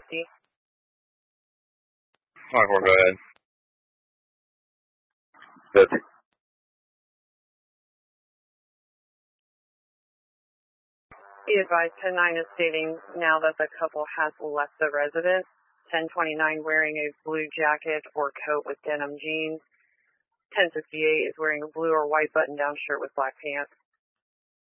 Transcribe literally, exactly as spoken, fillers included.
fifty. Encore, go ahead. fifty. Be advised, ten nine is stating now that the couple has left the residence. ten twenty-nine wearing a blue jacket or coat with denim jeans. ten fifty-eight is wearing a blue or white button-down shirt with black pants.